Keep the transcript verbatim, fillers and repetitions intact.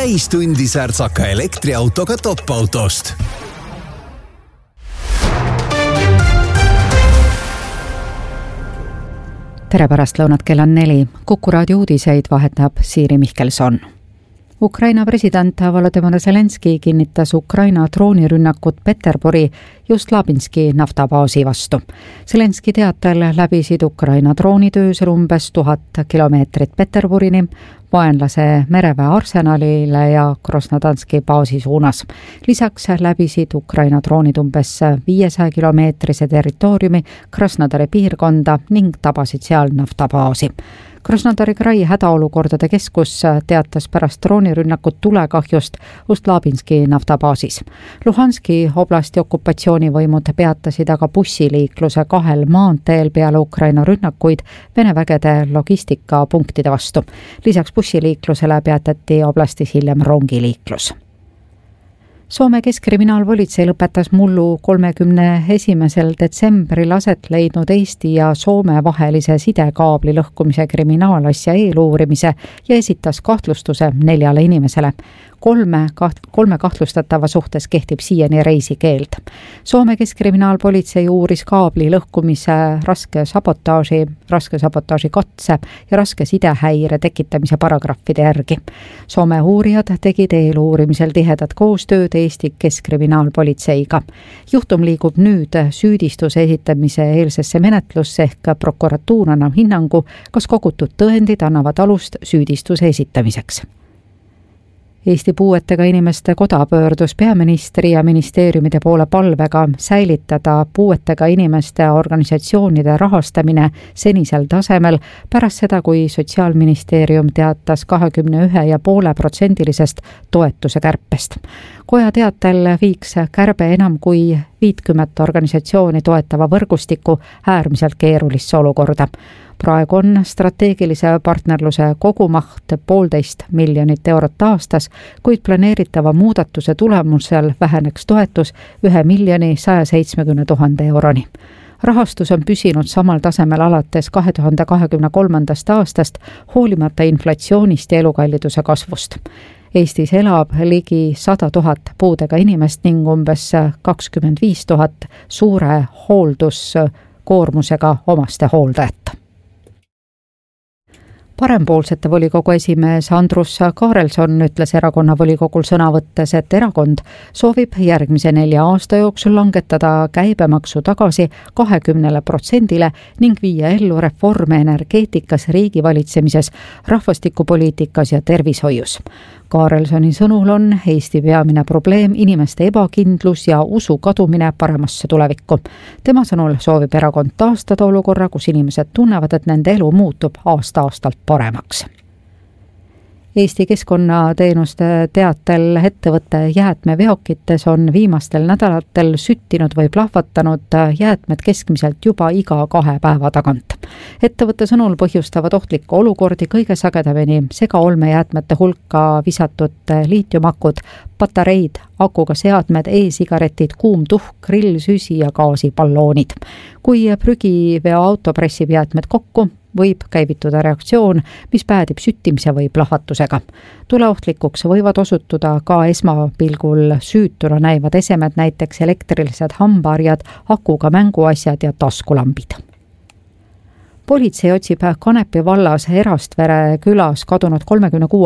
täistundi särtsaka elektriautoga top-autost. Tere pärastlõunat, kell on neli. Kuku raadio uudiseid vahetab Siiri Mihkelson. Ukraina president Volodymyr Zelenski kinnitas Ukraina droonirünnakut Peterburi just Labinski naftabaasi vastu. Zelenski teatel läbisid Ukraina droonitöösel umbes tuhat kilomeetrit Peterburini, vaenlase mereväe arsenalile ja Krasnodanski baasi suunas. Lisaks läbisid Ukraina droonid umbes viiesaja kilomeetrise territooriumi Krasnodari piirkonda ning tabasid seal naftabaasi. Krasnodari krai hädaolukordade keskus teatas pärast droonirünnakut tulekahjust Ust-Labinski naftabaasis. Luhanski oblasti okupatsioonivõimud peatasid aga bussiliikluse kahel maanteel peale Ukraina rünnakuid Vene vägede logistikapunktide vastu. Lisaks bussiliiklusele peatati oblastis hiljem rongiliiklus. Soome keskkriminaalpolitsei lõpetas mullu kolmekümne esimesel detsembril aset leidnud Eesti ja Soome vahelise sidekaabli lõhkumise kriminaalasja eeluurimise ja esitas kahtlustuse neljale inimesele. Kolme, kaht, kolme kahtlustatava suhtes kehtib siiani reisikeeld. Soome keskkriminaalpolitsei uuris kaabli lõhkumise raske sabotaaži, raske sabotaaži katse ja raske sidehäire tekitamise paragrahvide järgi. Soome uurijad tegid eeluurimisel tihedat koostööd Eesti keskkriminaalpolitseiga. Juhtum liigub nüüd süüdistuse esitamise eelsesse menetlusse ehk prokuratuur annab hinnangu, kas kogutud tõendid annavad alust süüdistuse esitamiseks. Eesti puuetega inimeste koda pöördus peaministri ja ministeeriumide poole palvega säilitada puuetega inimeste organisatsioonide rahastamine senisel tasemel pärast seda, kui Sotsiaalministeerium teatas kahekümne ühe ja poole protsendilisest toetuse kärpest. Koja teatel viiks kärbe enam kui viitkümmet organisatsiooni toetava võrgustiku äärmiselt keerulisse olukorda. Praegu on strateegilise partnerluse kogumaht poolteist miljonit eurot aastas, kuid planeeritava muudatuse tulemusel väheneks toetus ühe miljoni saja seitsmekümne tuhande euroni. Rahastus on püsinud samal tasemel alates kahe tuhande kahekümne kolmandast aastast, hoolimata inflatsioonist ja elukalliduse kasvust. Eestis elab ligi sada tuhat puudega inimest ning umbes kakskümmend viis tuhat suure hoolduskoormusega omaste hooldajat. Parempoolsete volikogu esimees Andrus Kaarelson ütles erakonna volikogul sõna võttes, et erakond soovib järgmise nelja aasta jooksul langetada käibemaksu tagasi kahekümnele protsendile ning viia ellu reforme energeetikas, riigivalitsemises, rahvastikupoliitikas ja tervishoius. Kaarelsoni sõnul on Eesti peamine probleem inimeste ebakindlus ja usu kadumine paremasse tulevikku. Tema sõnul soovib erakond taastada olukorra, kus inimesed tunnevad, et nende elu muutub aasta-aastalt paremaks. Eesti keskkonnateenuste teatel ettevõtte jäätmeveokites on viimastel nädalatel süttinud või plahvatanud jäätmed keskmiselt juba iga kahe päeva tagant. Ettevõtte sõnul põhjustavad ohtlikke olukordi kõige sagedamini segaolmejäätmete hulka visatud liitiumakud, patareid, akuga seadmed, e-sigaretid, kuumtuhk, grillsüsi ja gaasipalloonid. Kui prügiveo auto pressib jäätmed kokku, võib käivituda reaktsioon, mis päädib süttimise või plahvatusega. Tuleohtlikuks võivad osutuda ka esmapilgul süütuna näivad esemed, näiteks elektrilised hambaharjad, akuga mänguasjad ja taskulambid. Politsei otsib Kanepi vallas Erastvere külas kadunud kolmekümne kuue